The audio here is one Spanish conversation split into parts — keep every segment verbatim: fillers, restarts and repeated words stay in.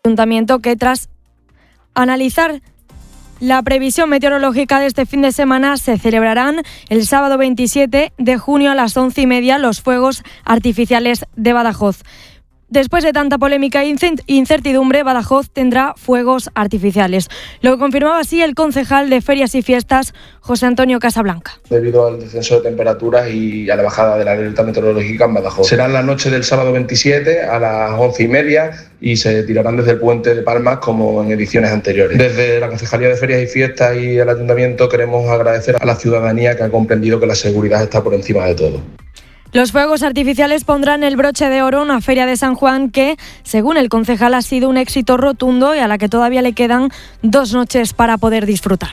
Ayuntamiento que tras analizar la previsión meteorológica de este fin de semana se celebrarán el sábado veintisiete de junio a las once y media los fuegos artificiales de Badajoz. Después de tanta polémica e incertidumbre, Badajoz tendrá fuegos artificiales. Lo confirmaba así el concejal de Ferias y Fiestas, José Antonio Casablanca. Debido al descenso de temperaturas y a la bajada de la alerta meteorológica en Badajoz. Será la noche del sábado veintisiete a las once y media y se tirarán desde el puente de Palmas como en ediciones anteriores. Desde la Concejalía de Ferias y Fiestas y el Ayuntamiento queremos agradecer a la ciudadanía que ha comprendido que la seguridad está por encima de todo. Los fuegos artificiales pondrán el broche de oro a una feria de San Juan que, según el concejal, ha sido un éxito rotundo y a la que todavía le quedan dos noches para poder disfrutar.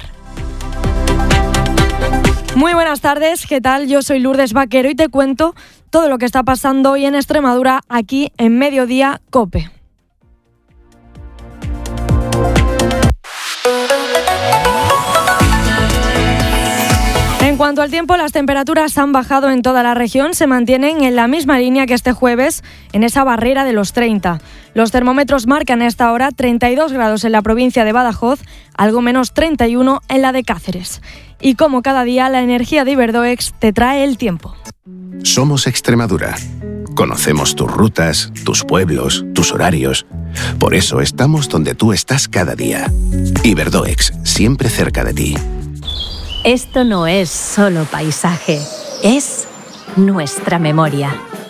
Muy buenas tardes, ¿qué tal? Yo soy Lourdes Vaquero y te cuento todo lo que está pasando hoy en Extremadura aquí en Mediodía COPE. En cuanto al tiempo, las temperaturas han bajado en toda la región, se mantienen en la misma línea que este jueves, en esa barrera de los treinta. Los termómetros marcan a esta hora treinta y dos grados en la provincia de Badajoz, algo menos treinta y uno en la de Cáceres. Y como cada día, la energía de Iberdoex te trae el tiempo. Somos Extremadura. Conocemos tus rutas, tus pueblos, tus horarios. Por eso estamos donde tú estás cada día. Iberdoex, siempre cerca de ti. Esto no es solo paisaje, es nuestra memoria.